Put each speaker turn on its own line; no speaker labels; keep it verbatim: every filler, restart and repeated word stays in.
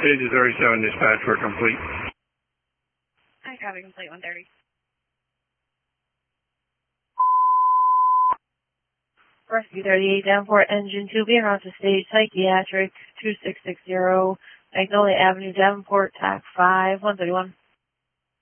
Stages thirty-seven dispatch, we're complete.
I copy complete one thirty.
Rescue thirty-eight, Davenport Engine two, being on to stage psychiatric two six six zero, Magnolia Avenue, Davenport, T A C five, one thirty-one.